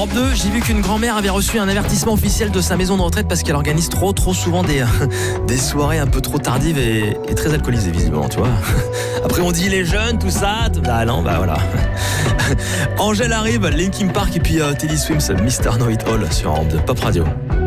Europe 2, j'ai vu qu'une grand-mère avait reçu un avertissement officiel de sa maison de retraite parce qu'elle organise trop souvent des soirées un peu trop tardives et très alcoolisées visiblement, tu vois. Après on dit les jeunes, tout ça, ah non, bah voilà. Angèle arrive, Linkin Park et puis Teddy Swims, Mr. Know It All sur Europe 2 Pop Radio.